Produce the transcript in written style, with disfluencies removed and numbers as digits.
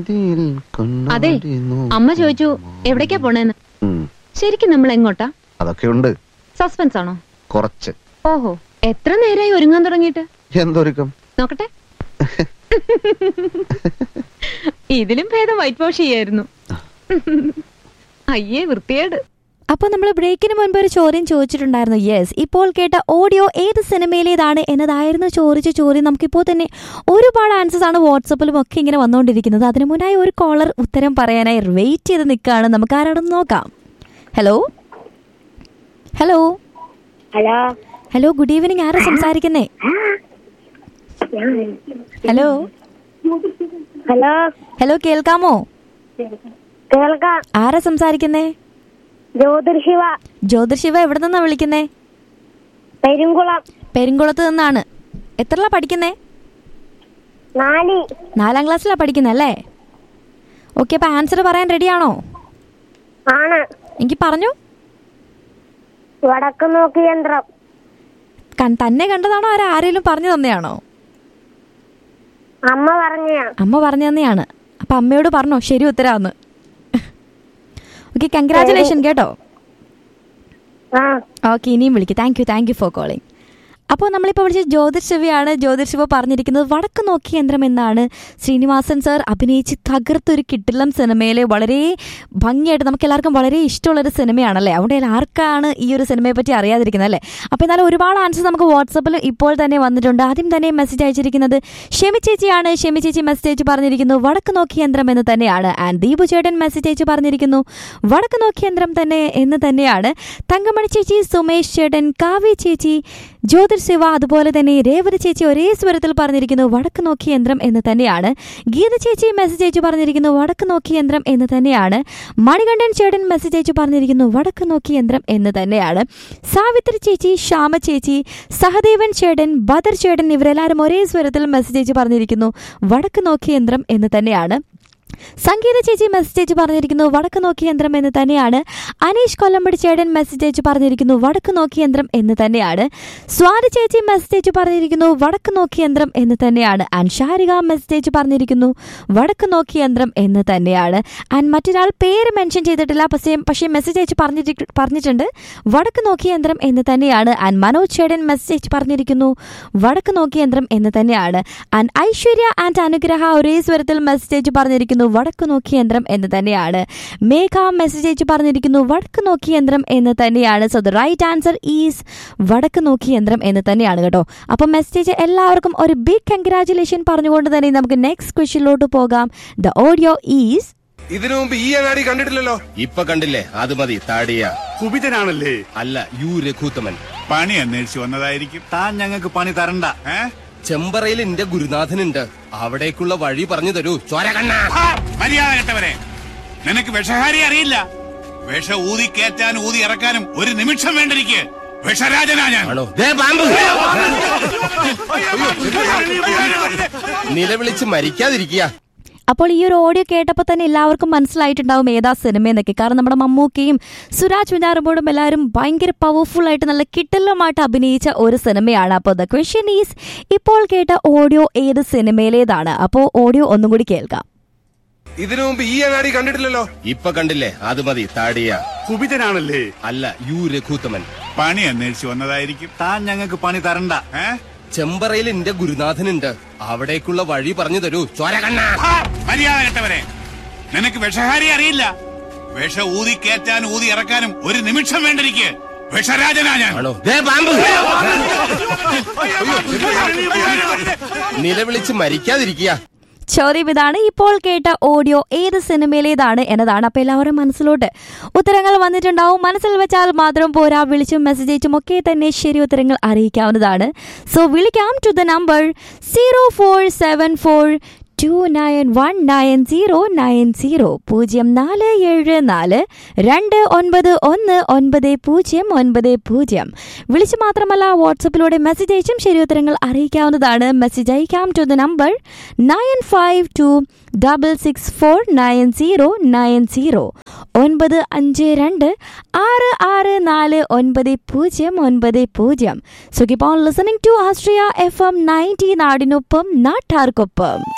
അതെ, അമ്മ ചോദിച്ചു എവിടേക്കാ പോണേന്ന്. ശരിക്കും നമ്മൾ എങ്ങോട്ടാ? അതൊക്കെ ഉണ്ട്. സസ്പെൻസ് ആണോ? കുറച്ച്. ഓഹോ, എത്ര നേരമായി ഒരുങ്ങാൻ തുടങ്ങിയിട്ട്? എന്തൊരുക്കം നോക്കട്ടെ. ഇതിലും ഭേദം വൈറ്റ് വാഷ് ചെയ്യായിരുന്നു. അയ്യേ വൃത്തിയേട്. അപ്പോൾ നമ്മൾ ബ്രേക്കിന് മുൻപ് ഒരു ചോദ്യം ചോദിച്ചിട്ടുണ്ടായിരുന്നു. യെസ്, ഇപ്പോൾ കേട്ട ഓഡിയോ ഏത് സിനിമയിലേതാണ് എന്നതായിരുന്നു ചോദിച്ച ചോദ്യം. നമുക്കിപ്പോൾ തന്നെ ഒരുപാട് ആൻസേഴ്സ് ആണ് വാട്സപ്പിലും ഒക്കെ ഇങ്ങനെ വന്നുകൊണ്ടിരിക്കുന്നത്. അതിനു മുന്നായി ഒരു കോളർ ഉത്തരം പറയാനായി വെയിറ്റ് ചെയ്ത് നിൽക്കുകയാണ്. നമുക്ക് ആരാണെന്ന് നോക്കാം. Hello hello hello hello, good evening. ആരാ സംസാരിക്കുന്നേ? ഹലോ ഹലോ ഹലോ, കേൾക്കാമോ? കേൾക്കാം. ആരാ സംസാരിക്കുന്നേ? ജ്യോതിർശിവ. ജ്യോതിർശിവ എവിടെ നിന്നാ വിളിക്കുന്നേ? പെരുങ്കുളം. പെരുങ്കുളത്ത് നിന്നാണ്. എത്രലാ പഠിക്കുന്നേ? 4ാം ക്ലാസ്സിലാ പഠിക്കുന്നേ അല്ലേ? ഓക്കെ, അപ്പൊ ആൻസർ പറയാൻ റെഡിയാണോ? ആണ്. എനിക്ക് പറഞ്ഞു. വടക്ക് നോക്കി യന്ത്രം. തന്നെ കണ്ടതാണോ? ആരെങ്കിലും പറഞ്ഞു തന്നെയാണോ? അമ്മ പറഞ്ഞു തന്നെയാണ്. അപ്പൊ അമ്മയോട് പറഞ്ഞോ ശരി ഉത്തരാന്ന്? ഓക്കെ, കൺഗ്രാറ്റുലേഷൻ കേട്ടോ. ഓക്കെ, ഇനിയും വിളിക്കും. Thank you for calling. അപ്പോൾ നമ്മളിപ്പോൾ വിളിച്ച ജ്യോതിർശിവയാണ്. ജ്യോതിർശിവ പറഞ്ഞിരിക്കുന്നത് വടക്ക് നോക്കി യന്ത്രം എന്നാണ്. ശ്രീനിവാസൻ സാർ അഭിനയിച്ച് തകർത്തൊരു കിട്ടില്ലം സിനിമയിലെ വളരെ ഭംഗിയായിട്ട് നമുക്ക് എല്ലാവർക്കും വളരെ ഇഷ്ടമുള്ളൊരു സിനിമയാണല്ലേ. അതുകൊണ്ട് ആർക്കാണ് ഈ ഒരു സിനിമയെ പറ്റി അറിയാതിരിക്കുന്നത് അല്ലേ? അപ്പോൾ എന്നാലും ഒരുപാട് ആൻസർ നമുക്ക് വാട്സപ്പിൽ ഇപ്പോൾ തന്നെ വന്നിട്ടുണ്ട്. ആദ്യം തന്നെ മെസ്സേജ് അയച്ചിരിക്കുന്നത് ഷെമി ചേച്ചിയാണ്. ഷെമി ചേച്ചി മെസ്സേജ് അയച്ച് പറഞ്ഞിരിക്കുന്നു വടക്ക് നോക്കി യന്ത്രം എന്ന് തന്നെയാണ്. ആൻഡ് ദീപു ചേട്ടൻ മെസ്സേജ് അയച്ച് പറഞ്ഞിരിക്കുന്നു വടക്ക് നോക്കി യന്ത്രം തന്നെ എന്ന് തന്നെയാണ്. തങ്കമണി ചേച്ചി, സുമേഷ് ചേട്ടൻ, കാവ്യ ചേച്ചി, ജ്യോതിർശിവ, അതുപോലെ തന്നെ രേവതി ചേച്ചി ഒരേ സ്വരത്തിൽ പറഞ്ഞിരിക്കുന്നു വടക്ക് നോക്കി യന്ത്രം എന്ന് തന്നെയാണ്. ഗീത ചേച്ചി മെസ്സേജ് അയച്ച് പറഞ്ഞിരിക്കുന്നു വടക്ക് നോക്കി യന്ത്രം എന്ന് തന്നെയാണ്. മണികണ്ഠൻ ചേട്ടൻ മെസ്സേജ് അയച്ച് പറഞ്ഞിരിക്കുന്നു വടക്ക് നോക്കി യന്ത്രം എന്ന് തന്നെയാണ്. സാവിത്രി ചേച്ചി, ശ്യാമ ചേച്ചി, സഹദേവൻ ചേട്ടൻ, ബദർ ചേട്ടൻ ഇവരെല്ലാവരും ഒരേ സ്വരത്തിൽ മെസ്സേജ് അയച്ച് പറഞ്ഞിരിക്കുന്നു വടക്ക് നോക്കി യന്ത്രം എന്ന് തന്നെയാണ്. സംഗീത ചേച്ചി മെസ്സേജ് അയച്ച് പറഞ്ഞിരിക്കുന്നു വടക്ക് നോക്കി യന്ത്രം എന്ന് തന്നെയാണ്. അനീഷ് കൊല്ലമ്പടി ചേട്ടൻ മെസ്സേജ് അയച്ച് പറഞ്ഞിരിക്കുന്നു വടക്ക് നോക്കി യന്ത്രം എന്ന് തന്നെയാണ്. സ്വാതി ചേച്ചി മെസ്സേജ് അയച്ച് പറഞ്ഞിരിക്കുന്നു വടക്ക് നോക്കി യന്ത്രം എന്ന് തന്നെയാണ്. ആൻഡ് ഷാരിക മെസ്സേജ് അയച്ച് പറഞ്ഞിരിക്കുന്നു വടക്ക് നോക്കി യന്ത്രം എന്ന് തന്നെയാണ്. ആൻഡ് മറ്റൊരാൾ പേര് മെൻഷൻ ചെയ്തിട്ടില്ല, പക്ഷേ മെസ്സേജ് അയച്ച് പറഞ്ഞിട്ടുണ്ട് വടക്ക് നോക്കി യന്ത്രം എന്ന് തന്നെയാണ്. ആൻഡ് മനോജ് ചേട്ടൻ മെസ്സേജ് അയച്ച് പറഞ്ഞിരിക്കുന്നു വടക്ക് നോക്കി യന്ത്രം എന്ന് തന്നെയാണ്. ആൻഡ് ഐശ്വര്യ ആൻഡ് അനുഗ്രഹ ഒരേ സ്വരത്തിൽ മെസ്സേജ് അയച്ച് പറഞ്ഞിരിക്കുന്നു വടക്ക് നോക്കി യന്ത്രം എന്ന് തന്നെയാണ്. മേഘ മെസ്സേജ് അയച്ച് പറഞ്ഞിരിക്കുന്നു വടക്ക് നോക്കി യന്ത്രം എന്ന് തന്നെയാണ്. So the right answer is വടക്ക് നോക്കി യന്ത്രം എന്ന് തന്നെയാണ് കേട്ടോ. അപ്പൊ മെസ്സേജ് എല്ലാവർക്കും ഒരു ബിഗ് കൺഗ്രാറ്റുലേഷൻ പറഞ്ഞുകൊണ്ട് തന്നെ നമുക്ക് നെക്സ്റ്റ് ക്വസ്റ്റ്യനിലോട്ട് പോകാം. ദ ഓഡിയോ ഈസ് ഇതിനു മുമ്പ് ഈ അങ്ങാടി കണ്ടിട്ടില്ലല്ലോ. ഇപ്പൊ കണ്ടില്ലേ? അത് മതി. താടിയ കുപിതനാണല്ലേ? അല്ല, യു രഘുത്തമൻ. പണി അന്വേഷിച്ചു വന്നതായിരിക്കും. താൻ ഞങ്ങൾക്ക് പണി തരണ്ട. ചെമ്പറയിൽ എന്റെ ഗുരുനാഥനുണ്ട്. അവിടേക്കുള്ള വഴി പറഞ്ഞു തരൂ ചോരകണ്ണ. മര്യാദ കെട്ടവരെ, നിനക്ക് വിഷഹാരി അറിയില്ല. വിഷ ഊതി കയറ്റാനും ഊതി ഇറക്കാനും ഒരു നിമിഷം വേണ്ടിരിക്കെ. വിഷരാജനാ ഞാൻ. നിലവിളിച്ച് മരിക്കാതിരിക്കുക. അപ്പോൾ ഈ ഒരു ഓഡിയോ കേട്ടപ്പോൾ തന്നെ എല്ലാവർക്കും മനസ്സിലായിട്ടുണ്ടാവും ഏതാ സിനിമയെന്നൊക്കെ. കാരണം നമ്മുടെ മമ്മൂക്കയും സുരാജ് വെഞ്ഞാറമ്മൂടും എല്ലാവരും ഭയങ്കര പവർഫുൾ ആയിട്ട് നല്ല കിട്ടലുമായിട്ട് അഭിനയിച്ച ഒരു സിനിമയാണ്. അപ്പോൾ ദ ക്വസ്റ്റ്യൻ ഈസ് ഇപ്പോൾ കേട്ട ഓഡിയോ ഏത് സിനിമയിലേതാണ്? അപ്പോൾ ഓഡിയോ ഒന്നും കൂടി കേൾക്കാം. ഇതിനു മുമ്പ് ഈ അങ്ങാടി കണ്ടിട്ടില്ലല്ലോ. ഇപ്പൊ കണ്ടില്ലേ? അത് മതി. താടിയ കുപിതനാണല്ലേ? അല്ല, യു രഘുത്തമൻ. പണി അന്വേഷിച്ചു വന്നതായിരിക്കും. താൻ ഞങ്ങൾക്ക് പണി തരണ്ട. ചെമ്പറയിൽ എന്റെ ഗുരുനാഥനുണ്ട്. അവിടേക്കുള്ള വഴി പറഞ്ഞു തരൂ ചോരകണ്ണ. മര്യാദ കെട്ടവരെ, നിനക്ക് വിഷഹാരി അറിയില്ല. വിഷ ഊതി കയറ്റാനും ഊതി ഇറക്കാനും ഒരു നിമിഷം വേണ്ടിരിക്കെ. വിഷരാജനാ ഞാൻ. നിലവിളിച്ച് മരിക്കാതിരിക്കുക. ചോദ്യം ഇതാണ്, ഇപ്പോൾ കേട്ട ഓഡിയോ ഏത് സിനിമയിലേതാണ് എന്നതാണ്. അപ്പോൾ എല്ലാവരും മനസ്സിലോട്ട് ഉത്തരങ്ങൾ വന്നിട്ടുണ്ടാവും. മനസ്സിൽ വെച്ചാൽ മാത്രം പോരാ, വിളിച്ചും മെസ്സേജ് അയച്ചും ഒക്കെ തന്നെ ശരി ഉത്തരങ്ങൾ അറിയിക്കാവുന്നതാണ്. സോ വിളിക്കാം ടു ദ നമ്പർ 0474 291990 0474 2911990. വിളിച്ച് മാത്രമല്ല വാട്സപ്പിലൂടെ മെസ്സേജ് അയച്ചും ശരി ഉത്തരങ്ങൾ അറിയിക്കാവുന്നതാണ്. മെസ്സേജ് അയക്കാം to the number 9526649090 952664990. So keep on listening to Austria FM 90 നാടിനൊപ്പം നാട്ടാർക്കൊപ്പം.